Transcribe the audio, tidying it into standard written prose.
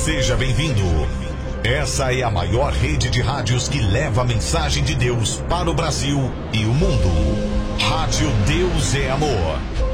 Seja bem-vindo. Essa é a maior rede de rádios que leva a mensagem de Deus para o Brasil e o mundo. Rádio Deus é Amor.